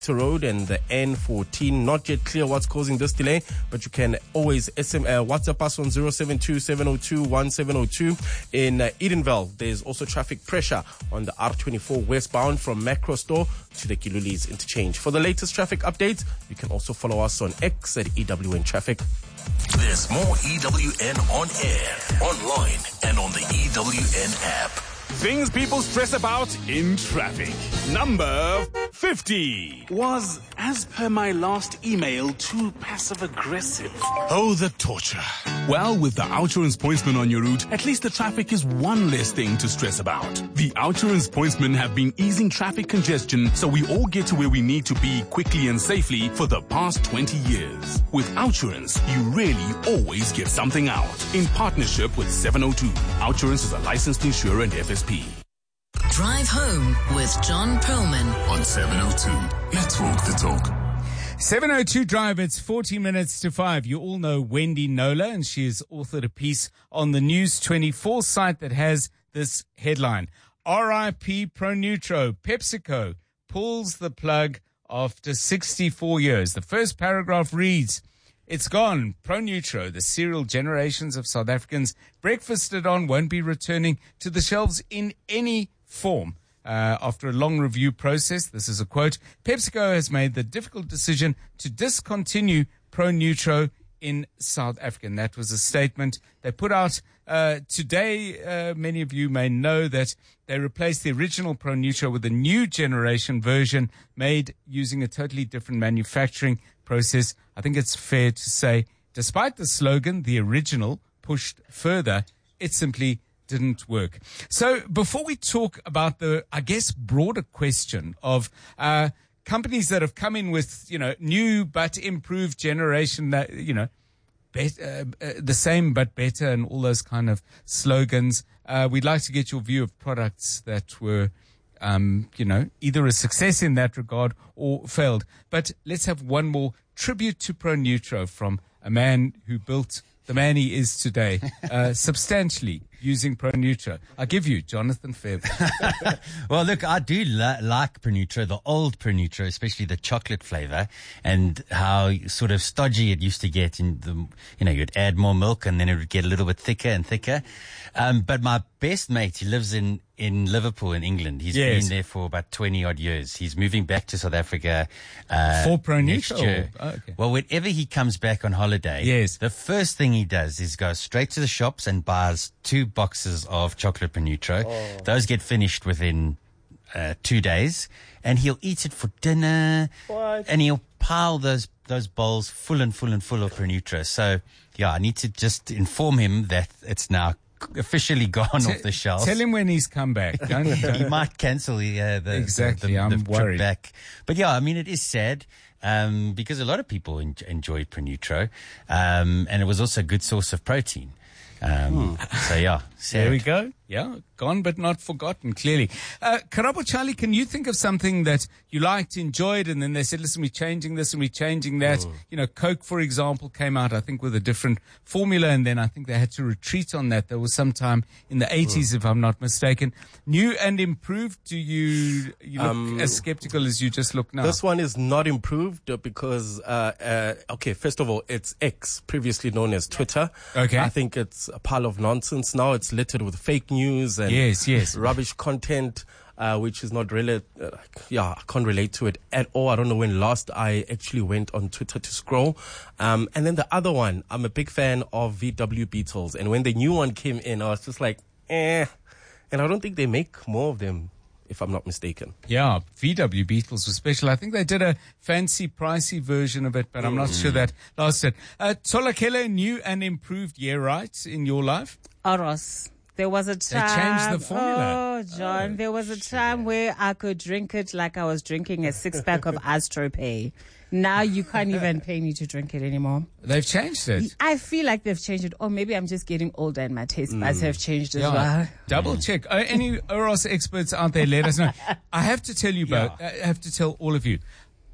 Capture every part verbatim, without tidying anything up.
Road and the N fourteen. Not yet clear what's causing this delay, but you can always S M uh, WhatsApp us on zero seven two, seven zero two, one seven zero two. In uh, Edenville, there's also traffic pressure on the R twenty-four westbound from Macro Store to the Kilulis interchange. For the latest traffic updates, you can also follow us on X at E W N Traffic. There's more E W N on air, online, and on the E W N app. Things people stress about in traffic. Number fifty was, as per my last email, too passive-aggressive. Oh, the torture. Well, with the Outsurance Pointsman on your route, at least the traffic is one less thing to stress about. The Outsurance Pointsmen have been easing traffic congestion so we all get to where we need to be quickly and safely for the past twenty years. With Outsurance, you really always get something out. In partnership with seven oh two. Outsurance is a licensed insurer and F S P. Drive Home with John Perlman on seven oh two. Let's walk the talk. seven oh two Drive, it's forty minutes to five. You all know Wendy Knowler, and she has authored a piece on the News twenty-four site that has this headline: R I P ProNutro, PepsiCo pulls the plug after sixty-four years. The first paragraph reads, "It's gone. ProNutro, the cereal generations of South Africans breakfasted on, won't be returning to the shelves in any form." Uh, after a long review process, this is a quote, "PepsiCo has made the difficult decision to discontinue ProNutro in South Africa." And that was a statement they put out uh, today. Uh, many of you may know that they replaced the original ProNutro with a new generation version made using a totally different manufacturing process. I think it's fair to say, despite the slogan, the original pushed further, it simply didn't work. So before we talk about the, I guess, broader question of uh, companies that have come in with, you know, new but improved generation, that, you know, bet, uh, uh, the same but better and all those kind of slogans, uh, we'd like to get your view of products that were Um, you know, either a success in that regard or failed. But let's have one more tribute to ProNutro from a man who built the man he is today, uh, substantially using ProNutro. I give you Jonathan Febb. Well, look, I do li- like ProNutro, the old ProNutro, especially the chocolate flavor, and how sort of stodgy it used to get. In the, you know, you'd add more milk and then it would get a little bit thicker and thicker. Um, but my best mate, he lives in, in Liverpool in England. He's Yes. been there for about twenty odd years. He's moving back to South Africa, uh, For ProNutro? next year. Oh, okay. Well, whenever he comes back on holiday, Yes. the first thing he does is go straight to the shops and buys two boxes of chocolate ProNutro. Oh. Those get finished within uh, two days, and he'll eat it for dinner. What? And he'll pile those those bowls full and full and full of ProNutro. So, yeah, I need to just inform him that it's now officially gone off the shelves. Tell him when he's come back. Don't, He don't, might cancel the, uh, the, Exactly, the, the, I'm the trip worried. back. But yeah, I mean, it is sad, um, because a lot of people en- enjoy ProNutro, um, and it was also a good source of protein. Um, so yeah, sad. there we go. Yeah, gone but not forgotten, clearly. Uh, Karabo Charlie, can you think of something that you liked, enjoyed, and then they said, listen, we're changing this and we're changing that? Mm. You know, Coke, for example, came out, I think, with a different formula, and then I think they had to retreat on that. There was some time in the eighties, Mm. if I'm not mistaken. New and improved, do you, you look Um, as skeptical as you just look now? This one is not improved uh, because, uh, uh, okay, first of all, it's X, previously known as Twitter. Okay. I think it's a pile of nonsense. Now it's littered with fake news and Yes, yes. rubbish content, uh, which is not really, uh, yeah, I can't relate to it at all. I don't know when last I actually went on Twitter to scroll. Um, and then the other one, I'm a big fan of V W Beetles. And when the new one came in, I was just like, eh. And I don't think they make more of them, if I'm not mistaken. Yeah, V W Beetles was special. I think they did a fancy, pricey version of it, but I'm not Mm. sure that lasted. Uh, Tolakele, new and improved year, right, in your life? Oros. There was a time. changed the formula. Oh, John. there was a time where I could drink it like I was drinking a six pack of Astro Pay. Now you can't even pay me to drink it anymore. They've changed it. I feel like they've changed it, or maybe I'm just getting older and my taste buds have changed as well. Double check. Uh, any Oros experts out there, let us know. I have to tell you both, I have to tell all of you,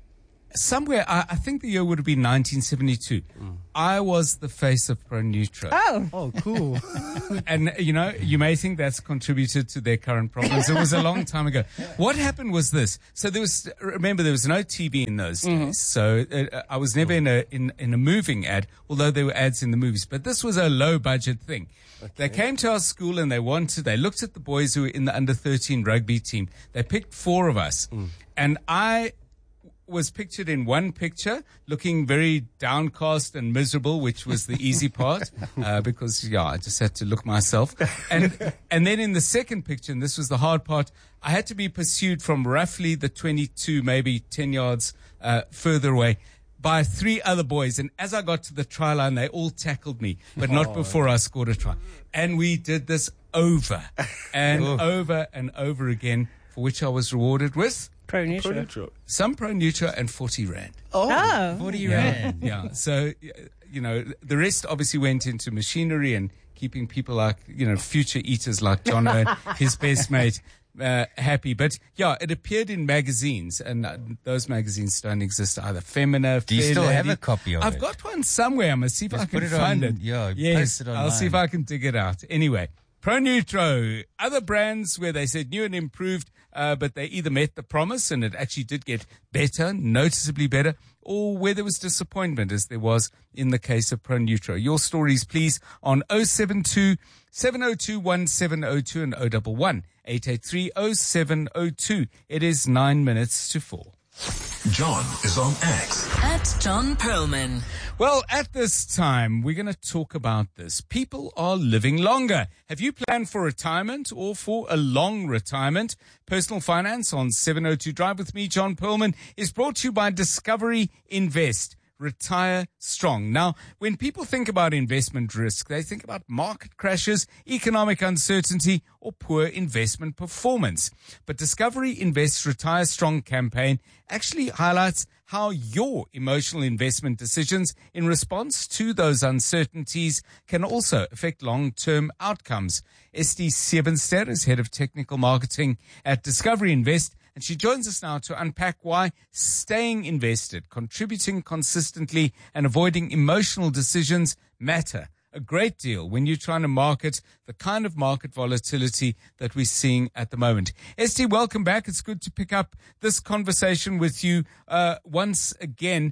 somewhere, I, I think the year would have been nineteen seventy-two. Mm. I was the face of ProNutro. Oh. Oh, cool. And, you know, you may think that's contributed to their current problems. It was a long time ago. What happened was this. So there was, remember, there was no T V in those Mm-hmm. days. So uh, I was never in a, in, in a moving ad, although there were ads in the movies. But this was a low budget thing. Okay. They came to our school and they wanted, they looked at the boys who were in the under thirteen rugby team. They picked four of us. Mm. And I was pictured in one picture looking very downcast and miserable, which was the easy part, uh, because, yeah, I just had to look myself. And, and then in the second picture, and this was the hard part, I had to be pursued from roughly the twenty-two, maybe ten yards, uh, further away by three other boys. And as I got to the try line, they all tackled me, but not oh. before I scored a try. And we did this over and over and over again, for which I was rewarded with ProNutro. Some ProNutro and forty rand. Oh, oh. forty yeah. rand. Yeah. So, you know, the rest obviously went into machinery and keeping people like, you know, future eaters like John and his best mate uh, happy. But yeah, it appeared in magazines, and uh, those magazines don't exist either. Femina. Do you Fair still Lady. have a copy of I've it? got one somewhere. I'm going to see if Just I can put it find on, it. Yeah, yes, post it online. I'll see if I can dig it out. Anyway. ProNutro, other brands where they said new and improved, uh, but they either met the promise and it actually did get better, noticeably better, or where there was disappointment, as there was in the case of ProNutro. Your stories, please, on oh seven two, seven oh two, one seven oh two and oh one one, eight eight three, oh seven oh two. It is nine minutes to four. John is on X. At John Perlman. Well, at this time, we're going to talk about this. People are living longer. Have you planned for retirement or for a long retirement? Personal Finance on seven oh two Drive with me, John Perlman, is brought to you by Discovery Invest. Retire strong. Now, when people think about investment risk, they think about market crashes, economic uncertainty, or poor investment performance. But Discovery Invest's Retire Strong campaign actually highlights how your emotional investment decisions in response to those uncertainties can also affect long-term outcomes. Estie Siebenster is head of technical marketing at Discovery Invest, and she joins us now to unpack why staying invested, contributing consistently, and avoiding emotional decisions matter a great deal when you're trying to market the kind of market volatility that we're seeing at the moment. Estie, welcome back. It's good to pick up this conversation with you uh, once again.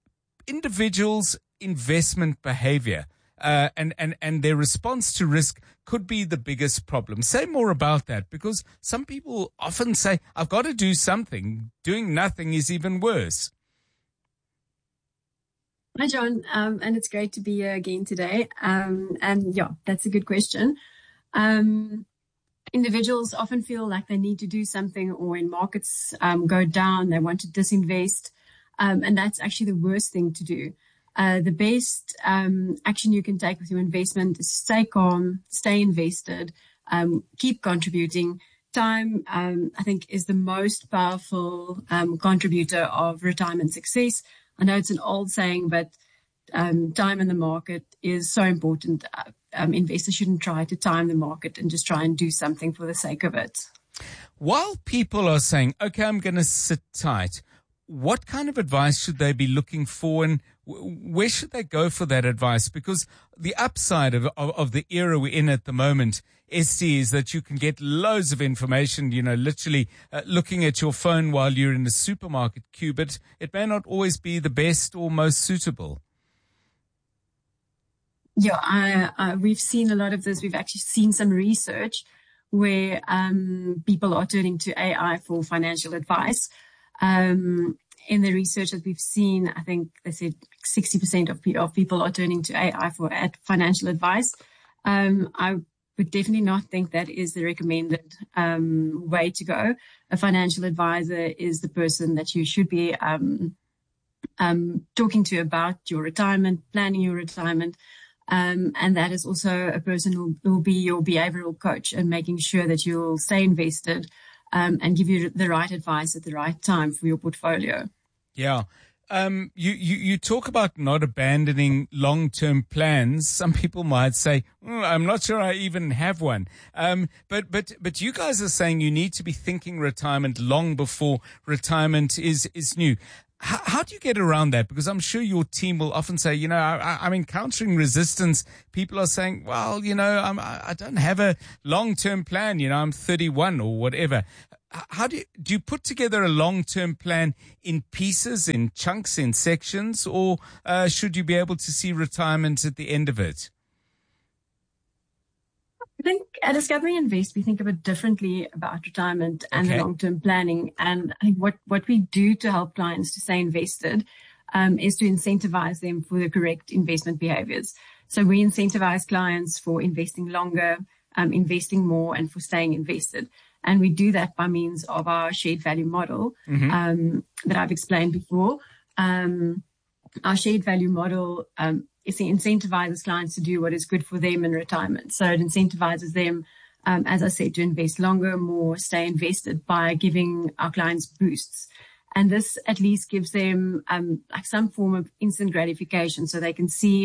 Individuals' investment behavior uh, and, and, and their response to risk could be the biggest problem. Say more about that, because some people often say, I've got to do something. Doing nothing is even worse. Hi, John, um, and it's great to be here again today. Um, and yeah, that's a good question. Um, individuals often feel like they need to do something, or when markets um, go down, they want to disinvest. Um, and that's actually the worst thing to do. Uh, the best um, action you can take with your investment is stay calm, stay invested, um, keep contributing. Time, um, I think, is the most powerful um, contributor of retirement success. I know it's an old saying, but um, time in the market is so important. Uh, um, investors shouldn't try to time the market and just try and do something for the sake of it. While people are saying, okay, I'm going to sit tight, what kind of advice should they be looking for, and where should they go for that advice? Because the upside of, of, of the era we're in at the moment, Estie, is that you can get loads of information, you know, literally uh, looking at your phone while you're in the supermarket queue, but it may not always be the best or most suitable. Yeah, I, I, we've seen a lot of this. We've actually seen some research where um, people are turning to A I for financial advice. Um, in the research that we've seen, I think they said sixty percent of, of people are turning to A I for ad- financial advice. Um, I would definitely not think that is the recommended um, way to go. A financial advisor is the person that you should be um, um, talking to about your retirement, planning your retirement. Um, and that is also a person who will be your behavioral coach and making sure that you'll stay invested um, and give you the right advice at the right time for your portfolio. Yeah. Um, you, you, you talk about not abandoning long-term plans. Some people might say, oh, I'm not sure I even have one. Um, but, but, but you guys are saying you need to be thinking retirement long before retirement is, is new. how, how do you get around that? Because I'm sure your team will often say, you know, I, I'm encountering resistance. People are saying, well, you know, I'm, I don't have a long-term plan. You know, I'm thirty-one or whatever. How do you, do you put together a long-term plan in pieces, in chunks, in sections, or uh, should you be able to see retirement at the end of it? I think at Discovery Invest, we think a bit differently about retirement and Okay. the long-term planning. And I think what, what we do to help clients to stay invested um, is to incentivize them for the correct investment behaviors. So we incentivize clients for investing longer, um, investing more, and for staying invested. And we do that by means of our shared value model um, that I've explained before. Um, our shared value model um, is it incentivizes clients to do what is good for them in retirement. So it incentivizes them, um, as I said, to invest longer, more, stay invested by giving our clients boosts. And this at least gives them um, like some form of instant gratification so they can see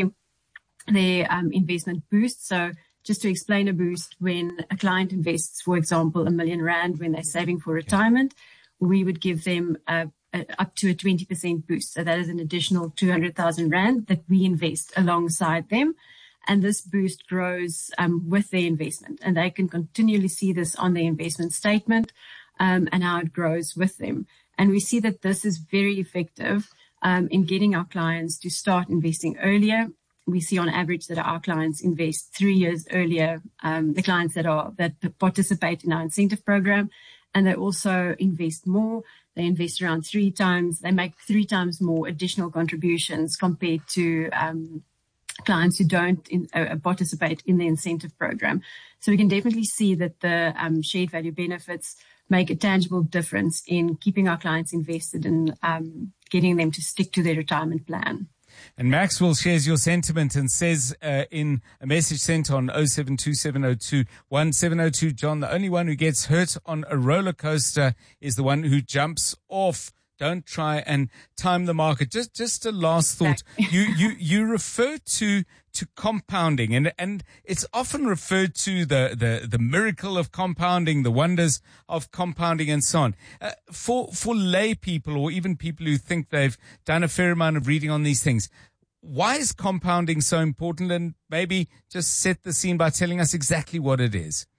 their um, investment boost. So just to explain a boost, when a client invests, for example, a million rand when they're saving for retirement, we would give them a, a, up to a twenty percent boost. So that is an additional two hundred thousand rand that we invest alongside them. And this boost grows um, with their investment. And they can continually see this on their investment statement um, and how it grows with them. And we see that this is very effective um, in getting our clients to start investing earlier. We see on average that our clients invest three years earlier, um, the clients that are that participate in our incentive program, and they also invest more. They invest around three times. They make three times more additional contributions compared to um, clients who don't in, uh, participate in the incentive program. So we can definitely see that the um, shared value benefits make a tangible difference in keeping our clients invested and um, getting them to stick to their retirement plan. And Maxwell shares your sentiment and says uh, in a message sent on oh seven two seven oh two one seven oh two, John, the only one who gets hurt on a roller coaster is the one who jumps off. Don't try and time the market. Just just a last thought. You you you refer to to compounding, and and it's often referred to the the the miracle of compounding, the wonders of compounding, and so on. Uh, for for lay people or even people who think they've done a fair amount of reading on these things, why is compounding so important? And maybe just set the scene by telling us exactly what it is.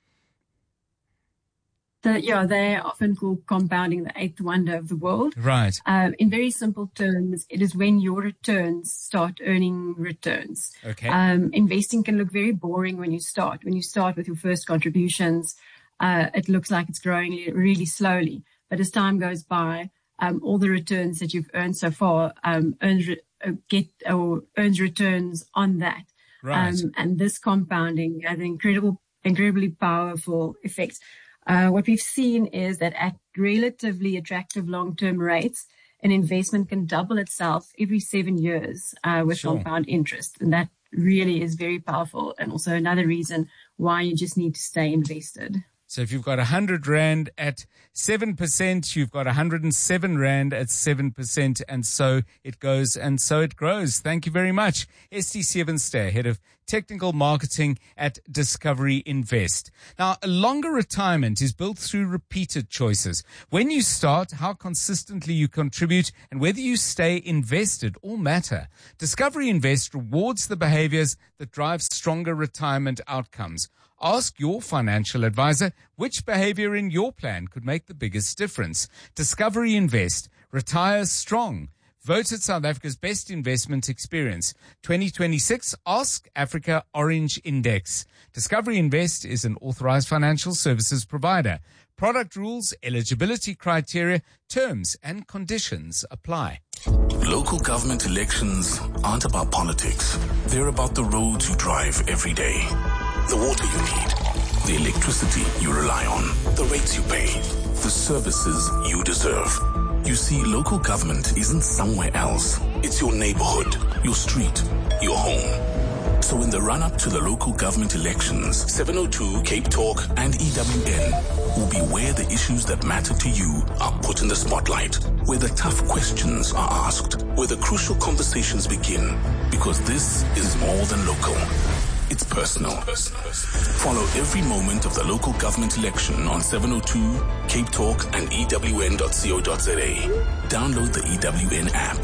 So, yeah, they're often called compounding the eighth wonder of the world. Right. Um, in very simple terms, it is when your returns start earning returns. Okay. Um, investing can look very boring when you start. When you start with your first contributions, uh, it looks like it's growing really slowly. But as time goes by, um, all the returns that you've earned so far um, earns re- uh, get or earns returns on that. Right. Um, and this compounding has incredible, incredibly powerful effects. Uh, what we've seen is that at relatively attractive long-term rates, an investment can double itself every seven years uh, with Sure. compound interest. And that really is very powerful. And also another reason why you just need to stay invested. So if you've got one hundred rand at seven percent, you've got one hundred seven rand at seven percent, and so it goes and so it grows. Thank you very much. Esty Sevenster, Head of Technical Marketing at Discovery Invest. Now, a longer retirement is built through repeated choices. When you start, how consistently you contribute, and whether you stay invested all matter. Discovery Invest rewards the behaviors that drive stronger retirement outcomes. Ask your financial advisor which behavior in your plan could make the biggest difference. Discovery Invest. Retire strong. Voted South Africa's best investment experience. twenty twenty-six Ask Africa Orange Index. Discovery Invest is an authorized financial services provider. Product rules, eligibility criteria, terms and conditions apply. Local government elections aren't about politics. They're about the roads you drive every day. The water you need, the electricity you rely on, the rates you pay, the services you deserve. You see, local government isn't somewhere else. It's your neighborhood, your street, your home. So in the run-up to the local government elections, seven oh two, Cape Talk, and E W N will be where the issues that matter to you are put in the spotlight, where the tough questions are asked, where the crucial conversations begin, because this is more than local. it's personal. Follow every moment of the local government election on seven oh two, Cape Talk, and E W N dot co dot za. Download the E W N app.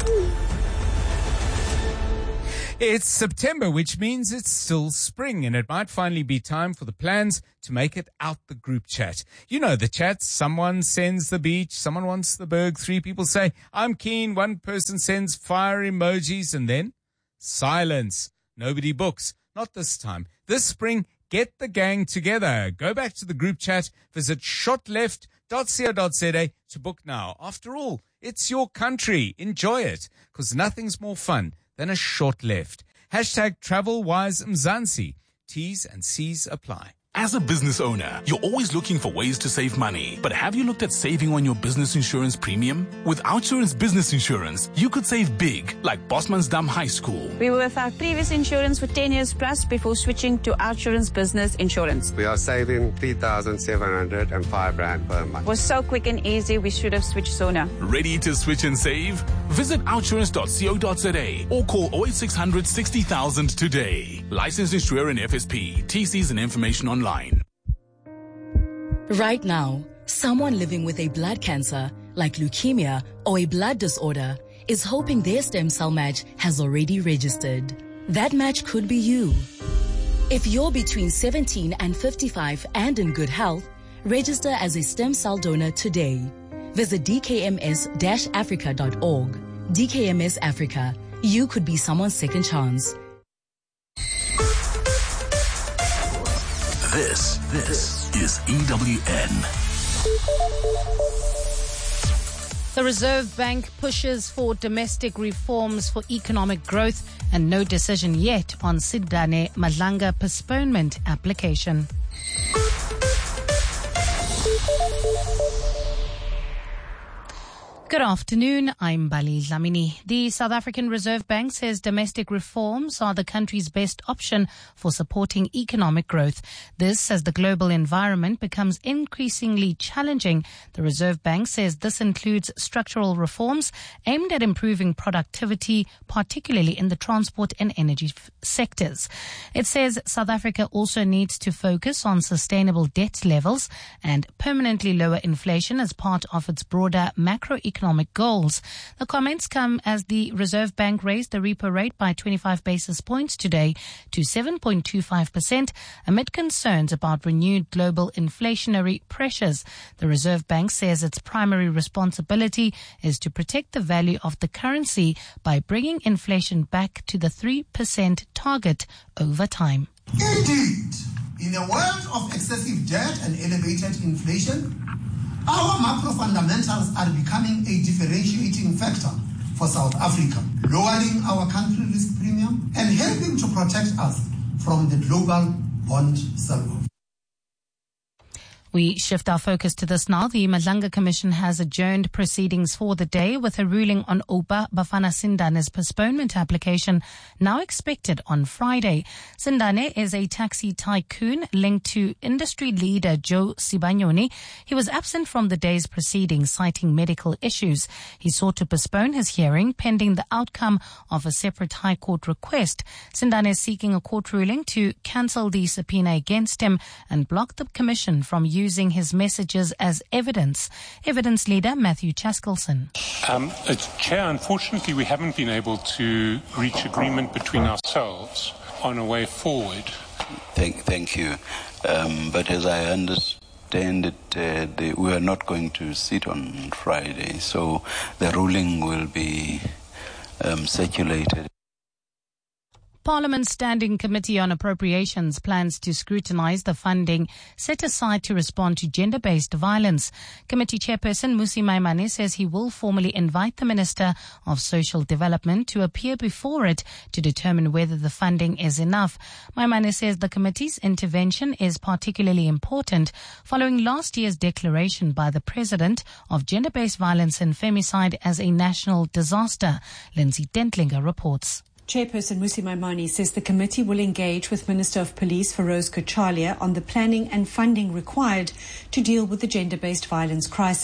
It's September, which means it's still spring, and it might finally be time for the plans to make it out the group chat. You know the chats. Someone sends the beach, someone wants the berg, three people say, I'm keen, one person sends fire emojis, and then silence. Nobody books. Not this time. This spring, get the gang together. Go back to the group chat. Visit shot left dot co dot za to book now. After all, it's your country. Enjoy it, because nothing's more fun than a short left. Hashtag TravelWise Mzansi. T's and C's apply. As a business owner, you're always looking for ways to save money. But have you looked at saving on your business insurance premium? With Outsurance Business Insurance, you could save big, like Bosmansdam High School. We were with our previous insurance for ten years plus before switching to Outsurance Business Insurance. We are saving three thousand seven hundred five rand per month. It was so quick and easy, we should have switched sooner. Ready to switch and save? Visit outsurance dot co dot za or call oh eight six hundred sixty thousand today. Licensed insurer and F S P. T Cs and information online. Right now, someone living with a blood cancer, like leukemia or a blood disorder, is hoping their stem cell match has already registered. That match could be you. If you're between seventeen and fifty-five and in good health, register as a stem cell donor today. Visit d k m s dash africa dot org. D K M S Africa. You could be someone's second chance. This, this is E W N. The Reserve Bank pushes for domestic reforms for economic growth and no decision yet on Sindane Madlanga postponement application. Good afternoon, I'm Bali Dlamini. The South African Reserve Bank says domestic reforms are the country's best option for supporting economic growth. This as the global environment becomes increasingly challenging. The Reserve Bank says this includes structural reforms aimed at improving productivity, particularly in the transport and energy f- sectors. It says South Africa also needs to focus on sustainable debt levels and permanently lower inflation as part of its broader macroeconomic economic goals. The comments come as the Reserve Bank raised the repo rate by twenty-five basis points today to seven point two five percent amid concerns about renewed global inflationary pressures. The Reserve Bank says its primary responsibility is to protect the value of the currency by bringing inflation back to the three percent target over time. Indeed, in a world of excessive debt and elevated inflation, our macro fundamentals are becoming a differentiating factor for South Africa, lowering our country risk premium and helping to protect us from the global bond sell-off. We shift our focus to this now. The Madlanga Commission has adjourned proceedings for the day with a ruling on Oupa Bafana Sindane's postponement application now expected on Friday. Sindane is a taxi tycoon linked to industry leader Joe Sibanyoni. He was absent from the day's proceedings, citing medical issues. He sought to postpone his hearing pending the outcome of a separate High Court request. Sindane is seeking a court ruling to cancel the subpoena against him and block the Commission from using using his messages as evidence. Evidence leader Matthew Chaskelson. Um, uh, Chair, unfortunately, we haven't been able to reach agreement between ourselves on a way forward. Thank, thank you. Um, but as I understand it, uh, they, we are not going to sit on Friday, so the ruling will be um, circulated. Parliament's Standing Committee on Appropriations plans to scrutinise the funding set aside to respond to gender-based violence. Committee Chairperson Mmusi Maimane says he will formally invite the Minister of Social Development to appear before it to determine whether the funding is enough. Maimane says the committee's intervention is particularly important following last year's declaration by the President of gender-based violence and femicide as a national disaster. Lindsay Dentlinger reports. Chairperson Mmusi Maimane says the committee will engage with Minister of Police Feroz Kochalia on the planning and funding required to deal with the gender-based violence crisis.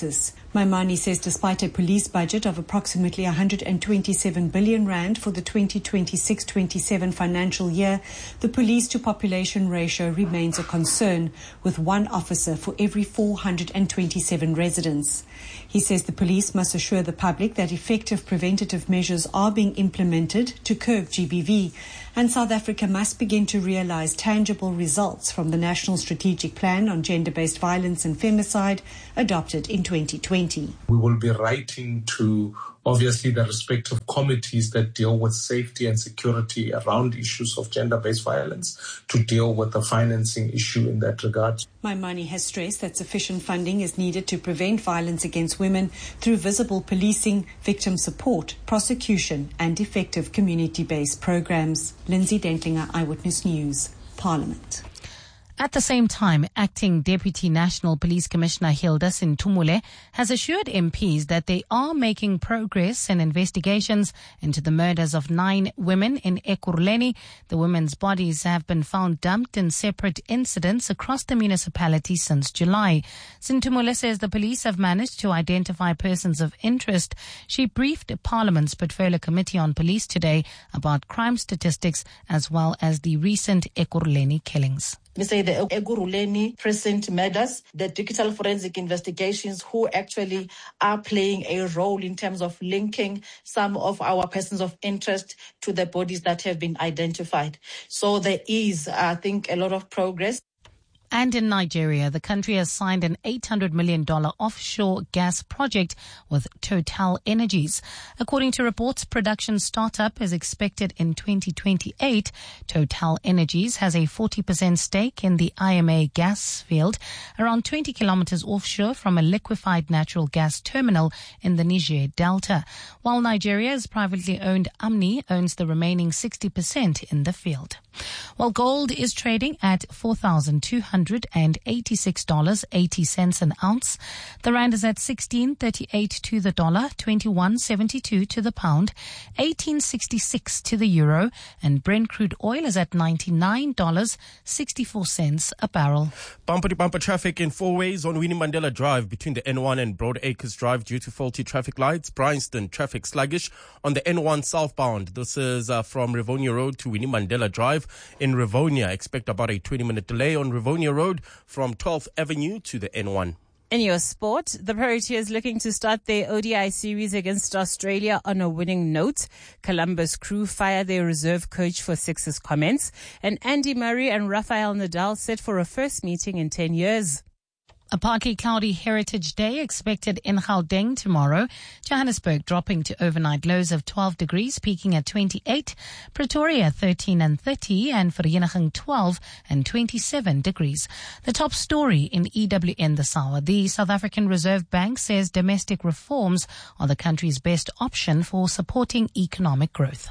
Maimane says despite a police budget of approximately one hundred twenty-seven billion rand for the twenty twenty-six twenty-seven financial year, the police to population ratio remains a concern, with one officer for every four hundred twenty-seven residents. He says the police must assure the public that effective preventative measures are being implemented to curb G B V, and South Africa must begin to realize tangible results from the National Strategic Plan on Gender-Based Violence and Femicide adopted in twenty twenty. We will be writing to obviously the respective committees that deal with safety and security around issues of gender-based violence to deal with the financing issue in that regard. Maimane has stressed that sufficient funding is needed to prevent violence against women through visible policing, victim support, prosecution and effective community-based programs. Lindsay Dentlinger, Eyewitness News, Parliament. At the same time, Acting Deputy National Police Commissioner Hilda Sintumule has assured M Ps that they are making progress in investigations into the murders of nine women in Ekurhuleni. The women's bodies have been found dumped in separate incidents across the municipality since July. Sintumule says the police have managed to identify persons of interest. She briefed Parliament's Portfolio Committee on Police today about crime statistics as well as the recent Ekurhuleni killings. We say the Ekurhuleni precinct murders, the digital forensic investigations who actually are playing a role in terms of linking some of our persons of interest to the bodies that have been identified. So there is, I think, a lot of progress. And in Nigeria, the country has signed an eight hundred million dollars offshore gas project with Total Energies. According to reports, production startup is expected in twenty twenty-eight. Total Energies has a forty percent stake in the I M A gas field, around twenty kilometers offshore from a liquefied natural gas terminal in the Niger Delta, while Nigeria's privately owned Amni owns the remaining sixty percent in the field. While gold is trading at four thousand two hundred eighty-six dollars and eighty cents an ounce. The rand is at sixteen thirty-eight to the dollar, twenty-one seventy-two to the pound, eighteen sixty-six to the euro, and Brent crude oil is at ninety-nine dollars and sixty-four cents a barrel. Bumper to bumper traffic in four ways on Winnie Mandela Drive between the N one and Broad Acres Drive due to faulty traffic lights. Bryanston traffic sluggish on the N one southbound. This is uh, from Rivonia Road to Winnie Mandela Drive. In Rivonia, expect about a twenty minute delay on Rivonia Road from twelfth Avenue to the N one. In your sport, the Proteas looking to start their O D I series against Australia on a winning note. Columbus Crew fire their reserve coach for Sixers comments. And Andy Murray and Rafael Nadal set for a first meeting in ten years. A partly cloudy Heritage Day expected in Gauteng tomorrow. Johannesburg dropping to overnight lows of twelve degrees, peaking at twenty-eight. Pretoria thirteen and thirty, and Vereeniging twelve and twenty-seven degrees. The top story in E W N this hour. The South African Reserve Bank says domestic reforms are the country's best option for supporting economic growth.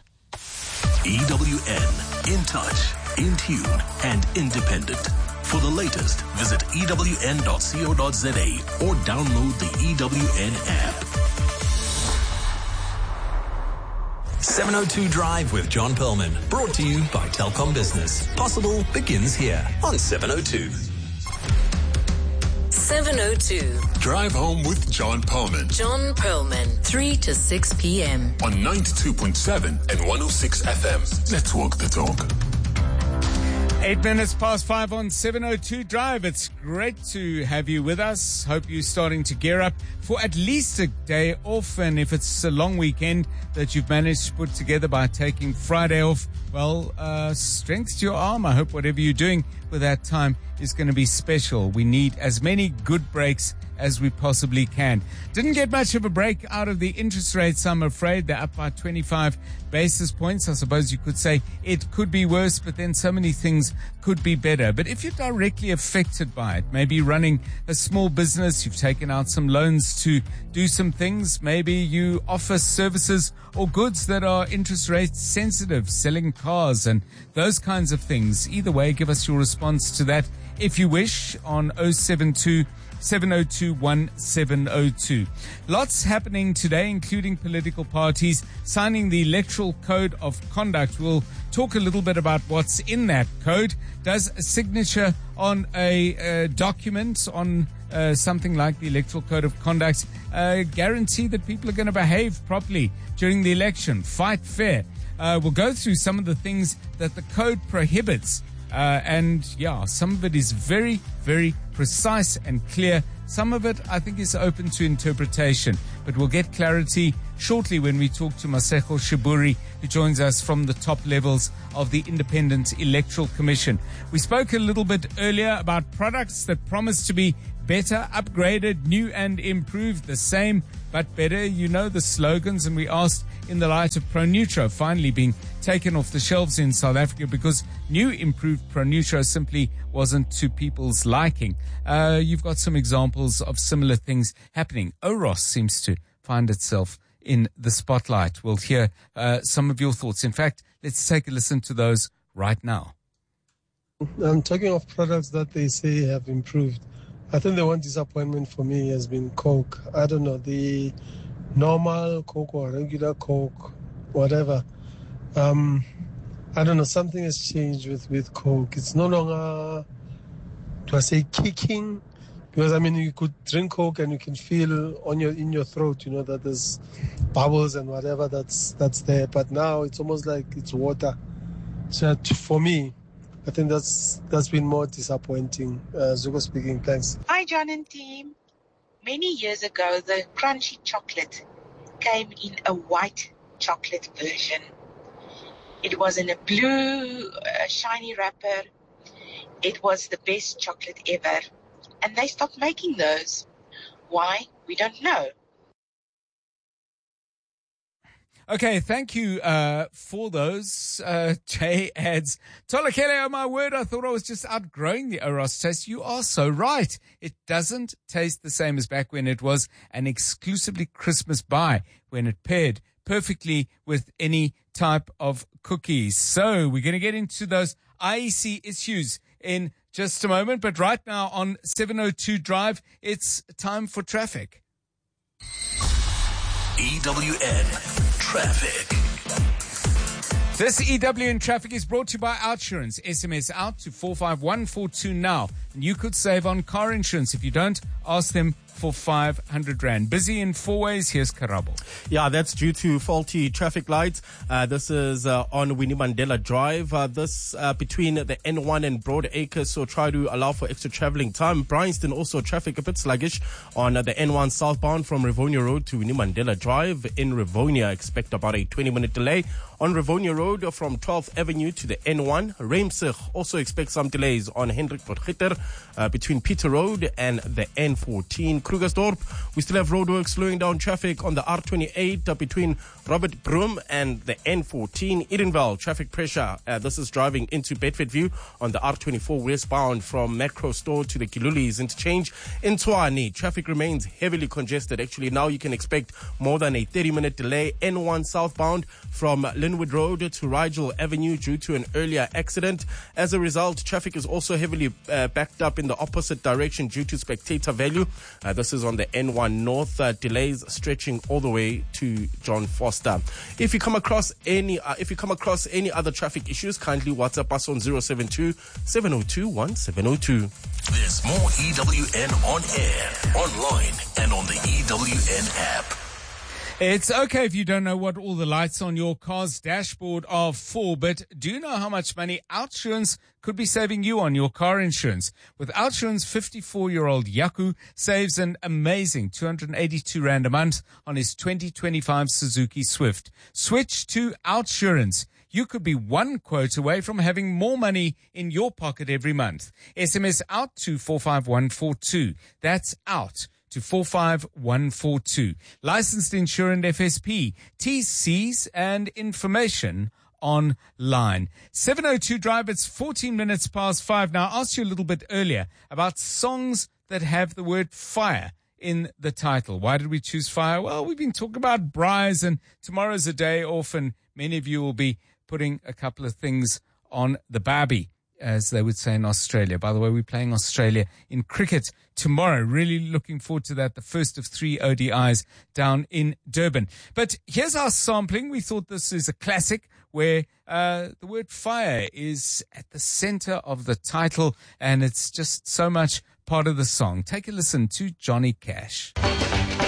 E W N, in touch, in tune, and independent. For the latest, visit E W N dot co dot za or download the E W N app. seven oh two Drive with John Perlman. Brought to you by Telkom Business. Possible begins here on seven oh two. seven oh two. Drive home with John Perlman. John Perlman, three to six p.m. On ninety-two point seven and one oh six F M. Let's walk the talk. Eight minutes past five on seven oh two Drive. It's great to have you with us. Hope you're starting to gear up for at least a day off. And if it's a long weekend that you've managed to put together by taking Friday off, well, uh, strength to your arm. I hope whatever you're doing with that time is going to be special. We need as many good breaks as we possibly can. Didn't get much of a break out of the interest rates, I'm afraid. They're up by twenty-five basis points. I suppose you could say it could be worse, but then so many things could be better. But if you're directly affected by it, maybe running a small business, you've taken out some loans to do some things, maybe you offer services or goods that are interest rate sensitive, selling cars and those kinds of things. Either way, give us your response to that if you wish on oh seven two, seven oh two, one seven oh two. Lots happening today, including political parties signing the Electoral Code of Conduct. We'll talk a little bit about what's in that code. Does a signature on a uh, document, on uh, something like the Electoral Code of Conduct, uh, guarantee that people are going to behave properly during the election, fight fair. Uh, we'll go through some of the things that the code prohibits. Uh, and yeah, some of it is very, very precise and clear. Some of it, I think, is open to interpretation. But we'll get clarity shortly when we talk to Masego Shiburi, who joins us from the top levels of the Independent Electoral Commission. We spoke a little bit earlier about products that promise to be better, upgraded, new and improved, the same but better. You know the slogans, and we asked in the light of ProNutro finally being taken off the shelves in South Africa because new improved ProNutro simply wasn't to people's liking. Uh, you've got some examples of similar things happening. Oros seems to find itself in the spotlight. We'll hear uh, some of your thoughts. In fact, let's take a listen to those right now. I'm talking of products that they say have improved. I think the one disappointment for me has been Coke. I don't know, the normal Coke or regular Coke, whatever. Um, I don't know, something has changed with, with Coke. It's no longer, do I say kicking? Because, I mean, you could drink Coke and you can feel on your in your throat, you know, that there's bubbles and whatever that's that's there. But now it's almost like it's water. So for me, I think that's that's been more disappointing. Uh, Zuko speaking. Thanks. Hi, John and team. Many years ago, the crunchy chocolate came in a white chocolate version. It was in a blue, uh, shiny wrapper. It was the best chocolate ever. And they stopped making those. Why? We don't know. Okay, thank you uh, for those. Uh, Jay adds, Tolakele, oh my word, I thought I was just outgrowing the Oros taste. You are so right. It doesn't taste the same as back when it was an exclusively Christmas buy, when it paired perfectly with any type of cookies. So we're going to get into those I E C issues in just a moment. But right now on seven oh two Drive, it's time for traffic. E W N Traffic. This E W N Traffic is brought to you by OUTsurance. S M S out to four five one four two now. And you could save on car insurance. If you don't, ask them for five hundred rand. Busy in four ways. Here's Karabo. Yeah, that's due to faulty traffic lights. Uh, this is uh, on Winnie Mandela Drive. Uh, this uh, between the N one and Broad Acres, so try to allow for extra traveling time. Bryanston also traffic a bit sluggish on uh, the N one southbound from Rivonia Road to Winnie Mandela Drive. In Rivonia, expect about a twenty minute delay. On Rivonia Road from twelfth Avenue to the N one. Reimsig also expect some delays on Hendrik Potgieter uh, between Peter Road and the N fourteen. Krugersdorp, we still have roadworks slowing down traffic on the R twenty-eight uh, between Robert Broom and the N fourteen. Edenvale, traffic pressure. Uh, this is driving into Bedfordview on the R twenty-four westbound from Macro Store to the Kilulis interchange. In Tshwane, traffic remains heavily congested. Actually, now you can expect more than a thirty minute delay. N one southbound from Linwood Road to Rigel Avenue due to an earlier accident. As a result, traffic is also heavily uh, backed up in the opposite direction due to spectator value. Uh, this is on the N one North. Uh, delays stretching all the way to John Foster. If you come across any, uh, if you come across any other traffic issues, kindly WhatsApp us on zero seven two, seven oh two, one seven oh two. There's more E W N on air, online, and on the E W N app. It's okay if you don't know what all the lights on your car's dashboard are for, but do you know how much money OUTsurance could be saving you on your car insurance? With OUTsurance, fifty-four-year-old Yaku saves an amazing two hundred eighty-two rand a month on his twenty twenty-five Suzuki Swift. Switch to OUTsurance. You could be one quote away from having more money in your pocket every month. S M S out to four five one four two. That's out to four five one four two. Licensed insurance F S P, T Cs and information online. seven oh two Drive, it's fourteen minutes past five. Now, I asked you a little bit earlier about songs that have the word fire in the title. Why did we choose fire? Well, we've been talking about Braais, and tomorrow's a day off, and many of you will be putting a couple of things on the barbie, as they would say in Australia. By the way, we're playing Australia in cricket tomorrow. Really looking forward to that. The first of three O D Is down in Durban. But here's our sampling. We thought this is a classic where uh, the word fire is at the center of the title, and it's just so much part of the song. Take a listen to Johnny Cash.